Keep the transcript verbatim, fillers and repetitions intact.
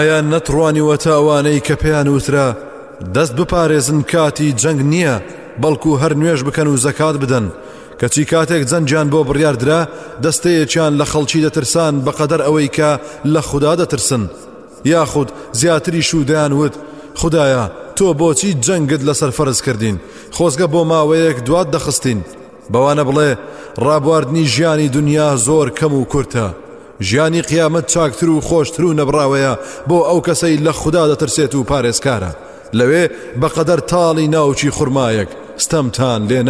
ئایا نەتڕوانی وەتاوانەی کە پێیان وترا دەست بپارێزن کاتی جەنگ نییە بەڵکو هەر نوێژ بکەن و زەکات بدەن کەچی کاتێک جەنجیان بۆ بڕیاردرا دەستەیەکیان لە خەڵکی دەترسان بەقەدەر ئەوەی کە لە خوددا دەترسن یاخود زیاتری شودیان وت خدایە تۆ بۆچی جەنگت لەسەر فەرز کردین خۆزگە بۆ ماوەیەک دوات دەخستین بەوانە بڵێ ڕابواردنی ژیانی دنیا زۆر کەم و کورتە ژیانی قیامەت چاکتر و خۆشتر و نەبراوەیە بۆ ئەو کەسەی لە خوددا دەترسێت و پارێزکارە لەوێ بەقەدەر تاڵی ناوچی خورمایەک ستەمتان لێ